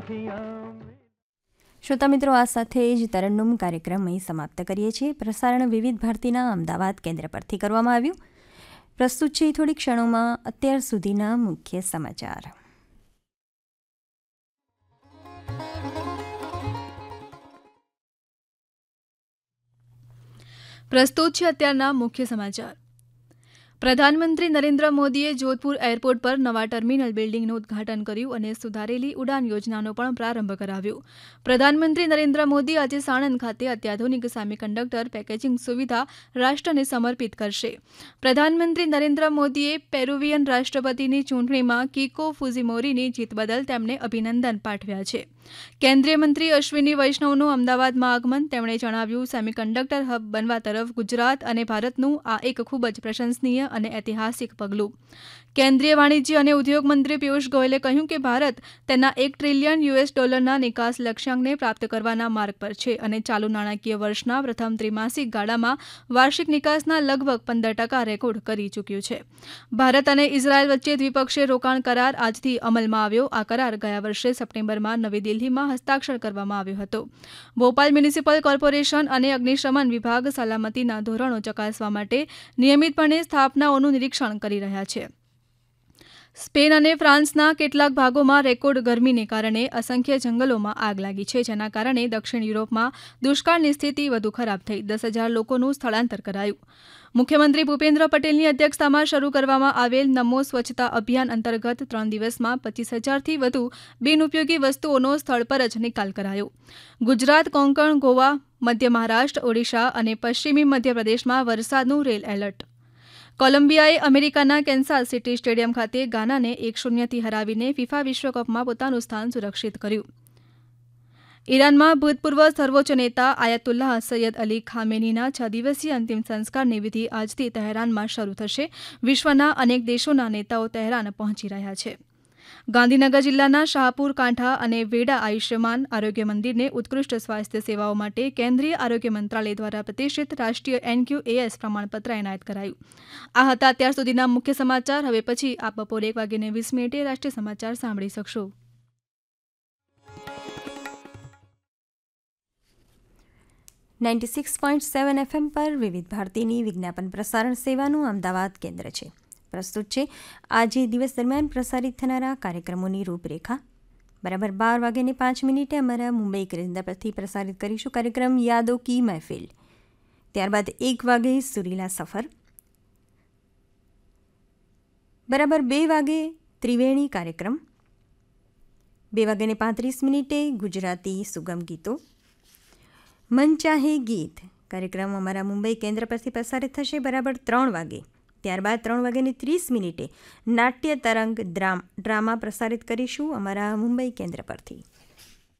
શ્રોતા મિત્રો, આ સાથે જ તરન્નુમ કાર્યક્રમ અહીં સમાપ્ત કરીએ છીએ. પ્રસારણ વિવિધ ભારતીના અમદાવાદ કેન્દ્ર પરથી કરવામાં આવ્યું. પ્રસ્તુત છે થોડી ક્ષણોમાં અત્યાર સુધીના મુખ્ય સમાચાર. પ્રસ્તુત છે અત્યારના મુખ્ય સમાચાર. પ્રધાનમંત્રી નરેન્દ્ર મોદીએ જોધપુર એરપોર્ટ પર નવા ટર્મિનલ બિલ્ડિંગનું ઉદ્ઘાટન કર્યું અને સુધારેલી ઉડાન યોજનાનો પણ પ્રારંભ કરાવ્યો. પ્રધાનમંત્રી નરેન્દ્ર મોદી આજે સાણંદ ખાતે અત્યાધુનિક સેમિકન્ડક્ટર પેકેજિંગ સુવિધા રાષ્ટ્રને સમર્પિત કરશે. પ્રધાનમંત્રી નરેન્દ્ર મોદીએ પેરુવિયન રાષ્ટ્રપતિની ચૂંટણીમાં કીકો ફુજીમોરીની જીત બદલ તેમને અભિનંદન પાઠવ્યા છે. કેન્દ્રીય મંત્રી અશ્વિની વૈષ્ણવનું અમદાવાદમાં આગમન. તેમણે જણાવ્યું, સેમિકન્ડક્ટર હબ બનવા તરફ ગુજરાત અને ભારતનું આ એક ખૂબ જ પ્રશંસનીય અને ઐતિહાસિક પગલું. કેન્દ્રીય વાણિજ્ય અને ઉદ્યોગ મંત્રી પિયુષ ગોયલે કહ્યું કે ભારત તેના $1 ટ્રિલિયન નિકાસ લક્ષ્યાંકને પ્રાપ્ત કરવાના માર્ગ પર છે અને ચાલુ નાણાકીય વર્ષના પ્રથમ ત્રિમાસિક ગાળામાં વાર્ષિક નિકાસના લગભગ 15% રેકોર્ડ કરી ચૂક્યું છે. ભારત અને ઇઝરાયલ વચ્ચે દ્વિપક્ષીય રોકાણ કરાર આજથી અમલમાં આવ્યો. આ કરાર ગયા વર્ષે સપ્ટેમ્બરમાં નવી દિલ્હીમાં હસ્તાક્ષર કરવામાં આવ્યો હતો. ભોપાલ મ્યુનિસિપલ કોર્પોરેશન અને અગ્નિશમન વિભાગ સલામતીના ધોરણો ચકાસવા માટે નિયમિતપણે સ્થાપનાઓનું નિરીક્ષણ કરી રહ્યા છે. સ્પેન અને ફ્રાન્સના કેટલાક ભાગોમાં રેકોર્ડ ગરમીને કારણે અસંખ્ય જંગલોમાં આગ લાગી છે, જેના કારણે દક્ષિણ યુરોપમાં દુષ્કાળની સ્થિતિ વધુ ખરાબ થઈ. 10,000 લોકોનું સ્થળાંતર કરાયું. મુખ્યમંત્રી ભૂપેન્દ્ર પટેલની અધ્યક્ષતામાં શરૂ કરવામાં આવેલ નમો સ્વચ્છતા અભિયાન અંતર્ગત 3 દિવસમાં 25,000થી વધુ બિનઉપયોગી વસ્તુઓનો સ્થળ પર જ નિકાલ કરાયો. ગુજરાત, કોંકણ, ગોવા, મધ્ય મહારાષ્ટ્ર, ઓડિશા અને પશ્ચિમી મધ્યપ્રદેશમાં વરસાદનું રેડ એલર્ટ. કોલંબિયાએ અમેરિકાના કેન્સાસ સિટી સ્ટેડિયમ ખાતે ગાનાને 1-0થી હરાવીને ફિફા વિશ્વકપમાં પોતાનું સ્થાન સુરક્ષિત કર્યું. ઈરાનમાં ભૂતપૂર્વ સર્વોચ્ચ નેતા આયતુલ્લાહ સૈયદ અલી ખામેનીના 6 દિવસીય અંતિમ સંસ્કારની વિધિ આજથી તહેરાનમાં શરૂ થશે. વિશ્વના અનેક દેશોના નેતાઓ તહેરાન પહોંચી રહ્યા છે. ગાંધીનગર જિલ્લાના શાહપુર, કાંઠા અને વેડા આયુષ્યમાન આરોગ્ય મંદિરને ઉત્કૃષ્ટ સ્વાસ્થ્ય સેવાઓ માટે કેન્દ્રીય આરોગ્ય મંત્રાલય દ્વારા પ્રતિષ્ઠિત રાષ્ટ્રીય NQAS પ્રમાણપત્ર એનાયત કરાયું. આ હતા અત્યાર સુધીના મુખ્ય સમાચાર. હવે પછી આપ બપોરે 1:20 રાષ્ટ્રીય સમાચાર સાંભળી શકશો. FM પર વિવિધ ભારતીની વિજ્ઞાપન પ્રસારણ સેવાનું અમદાવાદ કેન્દ્ર છે. પ્રસ્તુત છે આજે દિવસ દરમિયાન પ્રસારિત થનારા કાર્યક્રમોની રૂપરેખા. બરાબર 12:05 અમારા મુંબઈ કેન્દ્ર પરથી પ્રસારિત કરીશું કાર્યક્રમ યાદો કી મહેફિલ. ત્યારબાદ 1 વાગે સુરીલા સફર. બરાબર 2 વાગે ત્રિવેણી કાર્યક્રમ. 2:35 ગુજરાતી સુગમ ગીતો. મન ચાહે ગીત કાર્યક્રમ અમારા મુંબઈ કેન્દ્ર પરથી પ્રસારિત થશે બરાબર 3 વાગે. ત્યારબાદ 3:30 નાટ્ય તરંગ ડ્રામા પ્રસારિત કરીશું અમારા મુંબઈ કેન્દ્ર પરથી.